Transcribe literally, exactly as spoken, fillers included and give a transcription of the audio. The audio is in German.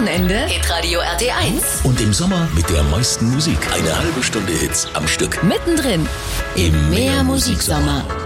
Wochenende Hitradio R T eins. Und im Sommer mit der meisten Musik. Eine halbe Stunde Hits am Stück. Mittendrin im Mehr Musiksommer.